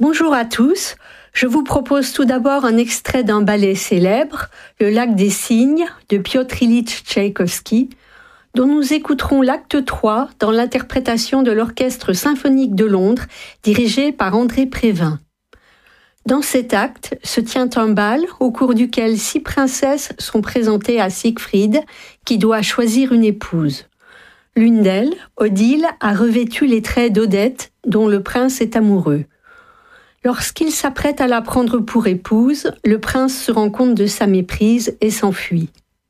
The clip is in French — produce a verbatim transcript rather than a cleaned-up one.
Bonjour à tous, je vous propose tout d'abord un extrait d'un ballet célèbre, Le Lac des Cygnes, de Piotr Ilyich Tchaïkovski, dont nous écouterons l'acte trois dans l'interprétation de l'Orchestre symphonique de Londres, dirigé par André Prévin. Dans cet acte se tient un bal au cours duquel six princesses sont présentées à Siegfried, qui doit choisir une épouse. L'une d'elles, Odile, a revêtu les traits d'Odette, dont le prince est amoureux. Lorsqu'il s'apprête à la prendre pour épouse, le prince se rend compte de sa méprise et s'enfuit.